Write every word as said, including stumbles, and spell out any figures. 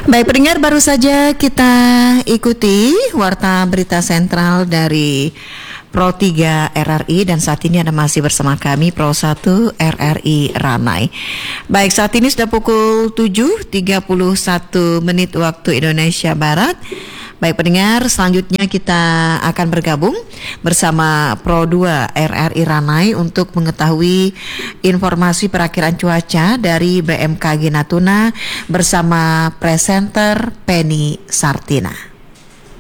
Baik pendengar, baru saja kita ikuti Warta Berita Sentral dari Pro tiga R R I dan saat ini Anda masih bersama kami Pro satu R R I Ramai. Baik, saat ini sudah pukul tujuh tiga puluh satu menit waktu Indonesia Barat. Baik pendengar, selanjutnya kita akan bergabung bersama Pro dua R R I Ramai untuk mengetahui informasi perakhiran cuaca dari B M K G Natuna bersama presenter Penny Sartina.